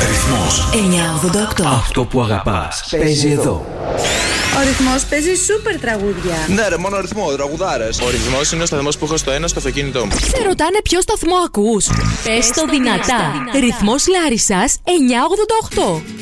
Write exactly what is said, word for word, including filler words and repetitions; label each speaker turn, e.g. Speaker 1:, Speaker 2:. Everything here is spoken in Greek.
Speaker 1: Ρυθμός
Speaker 2: εννιά ογδόντα οκτώ.
Speaker 1: Αυτό που αγαπάς παίζει εδώ.
Speaker 3: Ο Ρυθμός παίζει σούπερ τραγούδια.
Speaker 4: Ναι, ρε, μόνο ρυθμό, τραγουδάρες. Ο Ρυθμός είναι ο σταθμός που έχω στο ένα στο αυτοκίνητό μου.
Speaker 2: Σε ρωτάνε ποιο σταθμό ακούς. Πες το δυνατά. Ρυθμός Λάρισσας εννιά ογδόντα οκτώ.